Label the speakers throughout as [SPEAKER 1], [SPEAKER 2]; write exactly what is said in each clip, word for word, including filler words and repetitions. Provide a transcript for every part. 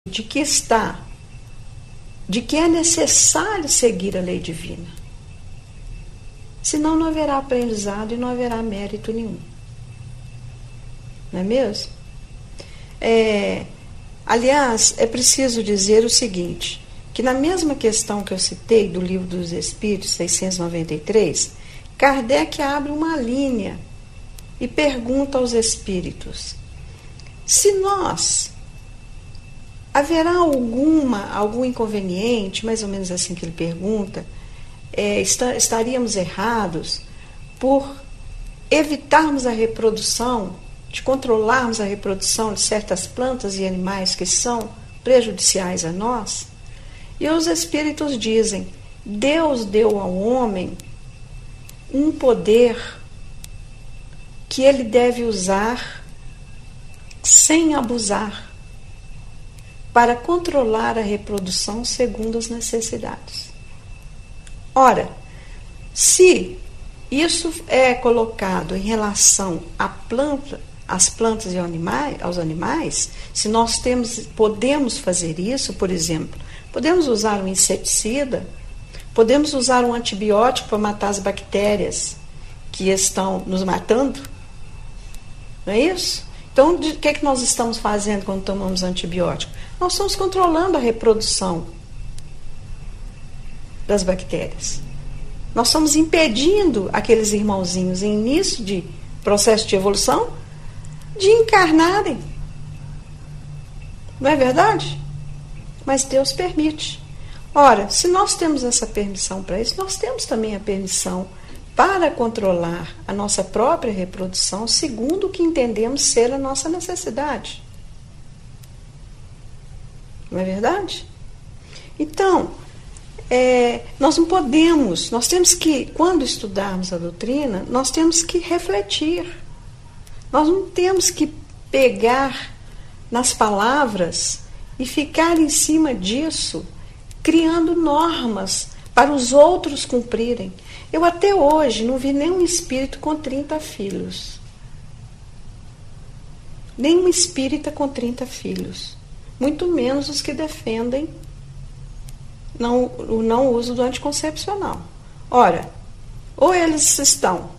[SPEAKER 1] de que está, de que é necessário seguir a lei divina. Senão não haverá aprendizado e não haverá mérito nenhum. Não é mesmo? É, aliás, é preciso dizer o seguinte, que na mesma questão que eu citei do Livro dos Espíritos, seiscentos e noventa e três, Kardec abre uma linha e pergunta aos espíritos: se nós haverá alguma, algum inconveniente, mais ou menos assim que ele pergunta, é, está, estaríamos errados por evitarmos a reprodução, de controlarmos a reprodução de certas plantas e animais que são prejudiciais a nós? E os espíritos dizem: Deus deu ao homem um poder que ele deve usar sem abusar, para controlar a reprodução segundo as necessidades. Ora, se isso é colocado em relação à planta, às plantas e ao animais, aos animais, se nós temos, podemos fazer isso, por exemplo, podemos usar um inseticida, podemos usar um antibiótico para matar as bactérias que estão nos matando, não é isso? Então, o que é que nós estamos fazendo quando tomamos antibiótico? Nós estamos controlando a reprodução das bactérias. Nós estamos impedindo aqueles irmãozinhos em início de processo de evolução de encarnarem. Não é verdade? Mas Deus permite. Ora, se nós temos essa permissão para isso, nós temos também a permissão para controlar a nossa própria reprodução segundo o que entendemos ser a nossa necessidade. Não é verdade? Então, é, nós não podemos, nós temos que, quando estudarmos a doutrina, nós temos que refletir. Nós não temos que pegar nas palavras e ficar em cima disso, criando normas para os outros cumprirem. Eu até hoje não vi nenhum espírito com trinta filhos. Nenhum espírita com trinta filhos. Muito menos os que defendem não, o não uso do anticoncepcional. Ora, ou eles estão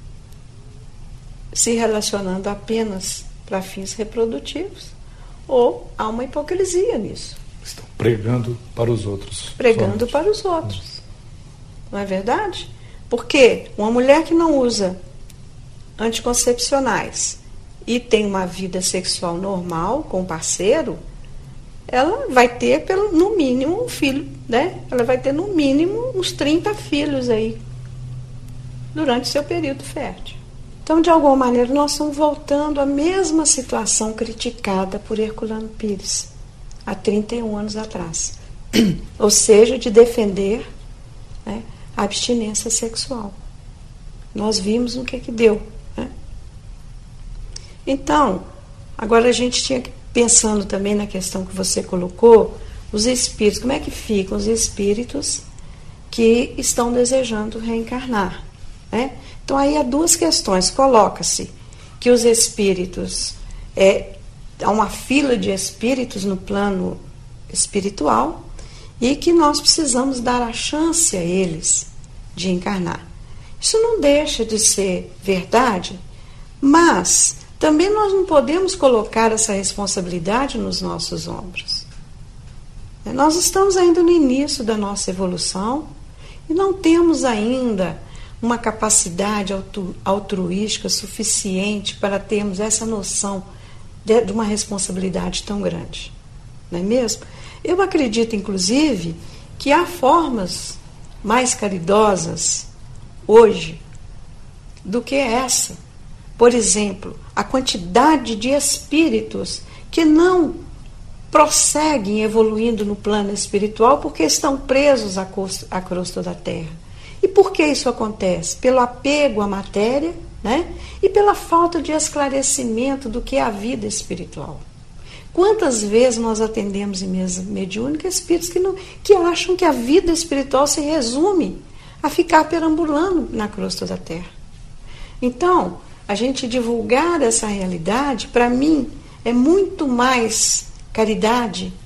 [SPEAKER 1] se relacionando apenas para fins reprodutivos, ou há uma hipocrisia nisso.
[SPEAKER 2] Estão pregando para os outros.
[SPEAKER 1] Pregando somente para os outros. Não é verdade? Porque uma mulher que não usa anticoncepcionais e tem uma vida sexual normal com o parceiro, ela vai ter, pelo, no mínimo, um filho, né? Ela vai ter, no mínimo, uns trinta filhos aí, durante seu período fértil. Então, de alguma maneira, nós estamos voltando à mesma situação criticada por Herculano Pires, há trinta e um anos atrás. Ou seja, de defender, né, a abstinência sexual. Nós vimos no que que deu, né? Então, agora a gente tinha que, pensando também na questão que você colocou, os espíritos, como é que ficam os espíritos que estão desejando reencarnar, né? Então aí há duas questões. Coloca-se que os espíritos, é, há uma fila de espíritos no plano espiritual, e que nós precisamos dar a chance a eles de encarnar. Isso não deixa de ser verdade, mas também nós não podemos colocar essa responsabilidade nos nossos ombros. Nós estamos ainda no início da nossa evolução e não temos ainda uma capacidade altruística suficiente para termos essa noção de uma responsabilidade tão grande. Não é mesmo? Eu acredito, inclusive, que há formas mais caridosas hoje do que essa. Por exemplo, a quantidade de espíritos que não prosseguem evoluindo no plano espiritual porque estão presos à crosta, à crosta da Terra. E por que isso acontece? Pelo apego à matéria, né? E pela falta de esclarecimento do que é a vida espiritual. Quantas vezes nós atendemos em mesa mediúnica espíritos que, não, que acham que a vida espiritual se resume a ficar perambulando na crosta da Terra. Então, a gente divulgar essa realidade, para mim, é muito mais caridade